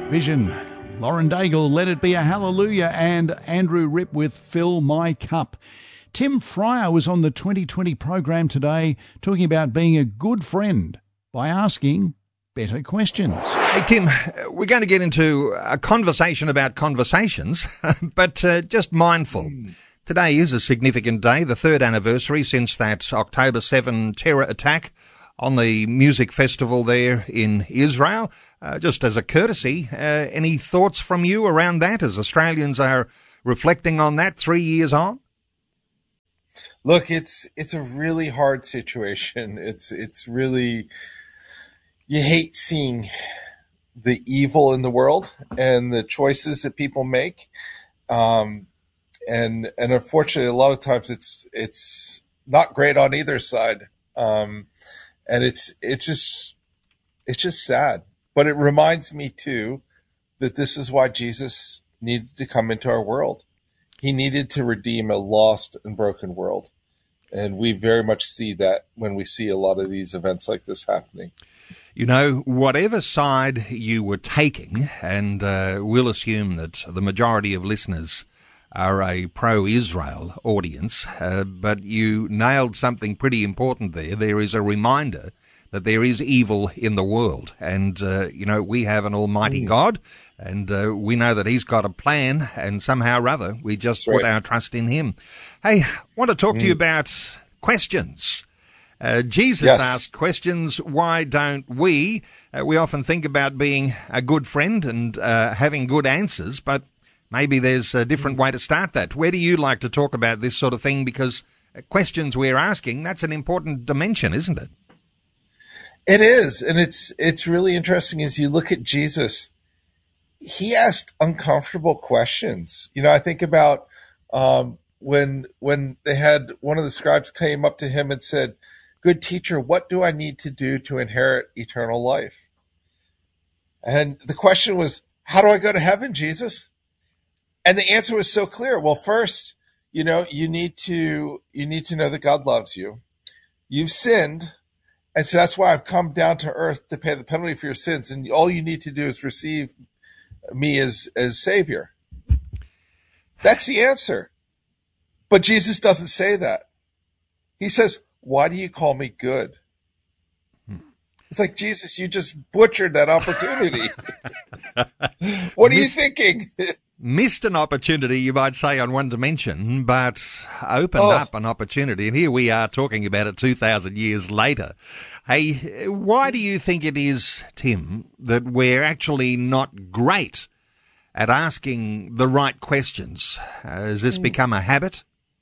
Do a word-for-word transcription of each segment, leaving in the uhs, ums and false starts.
Vision, Lauren Daigle, Let It Be a Hallelujah, and Andrew Ripp with Fill My Cup. Tim Fryer was on the twenty twenty program today talking about being a good friend by asking better questions. Hey, Tim, we're going to get into a conversation about conversations, but uh, just mindful. Today is a significant day, the third anniversary since that October seventh terror attack on the music festival there in Israel. Uh, just as a courtesy, uh, any thoughts from you around that as Australians are reflecting on that three years on? Look, it's it's a really hard situation. It's it's really, you hate seeing the evil in the world and the choices that people make. Um, and and unfortunately, a lot of times it's it's not great on either side. Um, and it's it's just it's just sad. But it reminds me too that this is why Jesus needed to come into our world. He needed to redeem a lost and broken world. And we very much see that when we see a lot of these events like this happening. You know, whatever side you were taking, and uh, we'll assume that the majority of listeners are a pro-Israel audience, uh, but you nailed something pretty important there. There is a reminder that there is evil in the world. And, uh, you know, we have an almighty mm. God, and uh, we know that he's got a plan, and somehow or other we just That's put right. our trust in him. Hey, I want to talk mm. to you about questions. Uh, Jesus yes. asked questions. Why don't we? Uh, we often think about being a good friend and uh, having good answers, but maybe there's a different way to start that. Where do you like to talk about this sort of thing? Because questions we're asking, that's an important dimension, isn't it? It is. And it's it's really interesting as you look at Jesus. He asked uncomfortable questions. You know, I think about um, when when they had one of the scribes came up to him and said, "Good teacher, what do I need to do to inherit eternal life?" And the question was, how do I go to heaven, Jesus? And the answer was so clear. Well, first, you know, you need to you need to know that God loves you. You've sinned. And so that's why I've come down to earth to pay the penalty for your sins. And all you need to do is receive me as, as Savior. That's the answer. But Jesus doesn't say that. He says, why do you call me good? It's like, Jesus, you just butchered that opportunity. What are Missed, you thinking? Missed an opportunity, you might say, on one dimension, but opened oh. up an opportunity. And here we are talking about it two thousand years later. Hey, why do you think it is, Tim, that we're actually not great at asking the right questions? Uh, has this become a habit?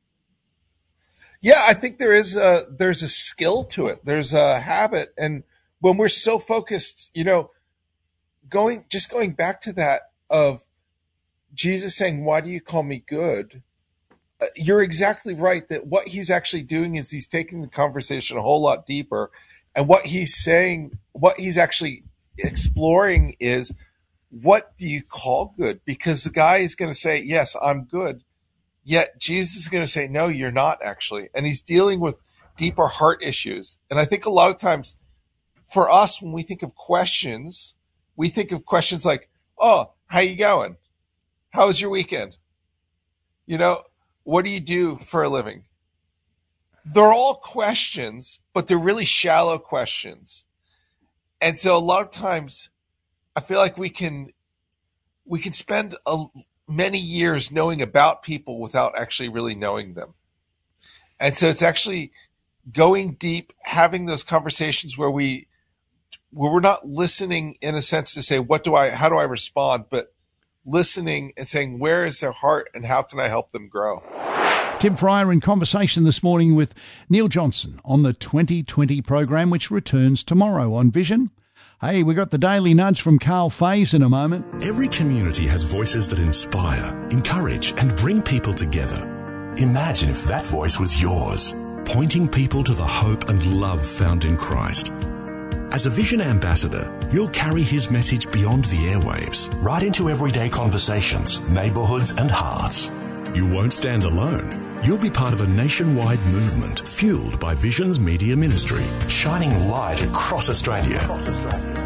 Yeah, I think there is a, there's a skill to it. There's a habit. And when we're so focused, you know, going, just going back to that of Jesus saying, why do you call me good? Uh, you're exactly right that what he's actually doing is he's taking the conversation a whole lot deeper. And what he's saying, what he's actually exploring is, what do you call good? Because the guy is going to say, yes, I'm good. Yet Jesus is going to say, no, you're not actually. And he's dealing with deeper heart issues. And I think a lot of times for us, when we think of questions, we think of questions like, oh, how you going? How was your weekend? You know, what do you do for a living? They're all questions, but they're really shallow questions. And so a lot of times I feel like we can, we can spend a, many years knowing about people without actually really knowing them. And so it's actually going deep, having those conversations where we, where we're not listening in a sense to say, what do I, how do I respond? But listening and saying, where is their heart and how can I help them grow? Tim Fryer in conversation this morning with Neil Johnson on the twenty twenty program, which returns tomorrow on Vision. Hey, we got the Daily Nudge from Carl Faze in a moment. Every community has voices that inspire, encourage, and bring people together. Imagine if that voice was yours, pointing people to the hope and love found in Christ. As a Vision ambassador, you'll carry his message beyond the airwaves, right into everyday conversations, neighborhoods, and hearts. You won't stand alone. You'll be part of a nationwide movement fueled by Vision's media ministry, shining light across Australia. Across Australia.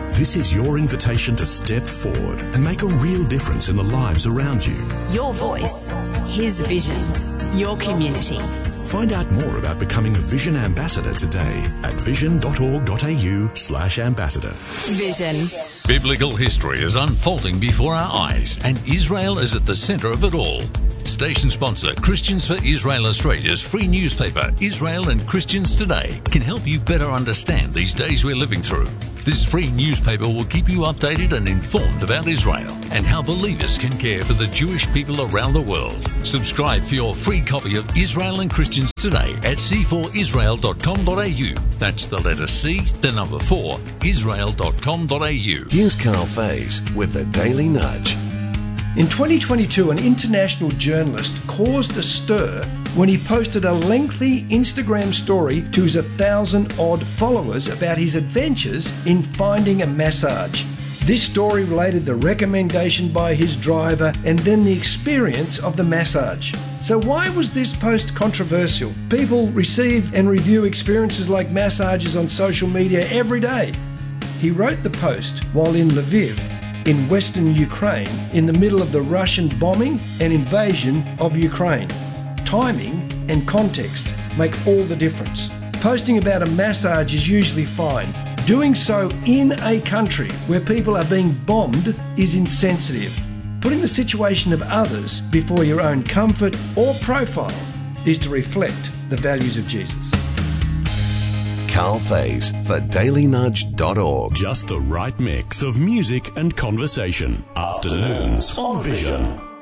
This is your invitation to step forward and make a real difference in the lives around you. Your voice, his vision, your community. Find out more about becoming a Vision Ambassador today at vision.org.au slash ambassador. Vision. Biblical history is unfolding before our eyes, and Israel is at the centre of it all. Station sponsor Christians for Israel Australia's free newspaper, Israel and Christians Today, can help you better understand these days we're living through. This free newspaper will keep you updated and informed about Israel and how believers can care for the Jewish people around the world. Subscribe for your free copy of Israel and Christians Today at c four israel dot com dot a u. That's the letter C, the number four, israel dot com dot a u. Here's Carl Faze with the Daily Nudge. In twenty twenty-two, an international journalist caused a stir when he posted a lengthy Instagram story to his one thousand odd followers about his adventures in finding a massage. This story related the recommendation by his driver and then the experience of the massage. So why was this post controversial? People receive and review experiences like massages on social media every day. He wrote the post while in Lviv, in western Ukraine, in the middle of the Russian bombing and invasion of Ukraine. Timing and context make all the difference. Posting about a massage is usually fine. Doing so in a country where people are being bombed is insensitive. Putting the situation of others before your own comfort or profile is to reflect the values of Jesus. Carl Faze for daily nudge dot org. Just the right mix of music and conversation. Afternoons on Vision.